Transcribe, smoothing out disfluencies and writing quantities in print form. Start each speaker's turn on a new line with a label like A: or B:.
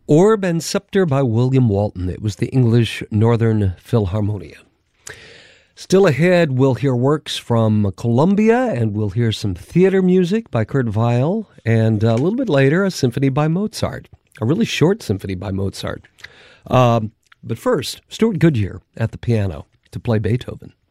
A: Orb and Scepter by William Walton. It was the English Northern Philharmonia. Still ahead, we'll hear works from Columbia, and we'll hear some theater music by Kurt Weill, and a little bit later, a symphony by Mozart, a really short symphony by Mozart. But first, Stuart Goodyear at the piano to play Beethoven.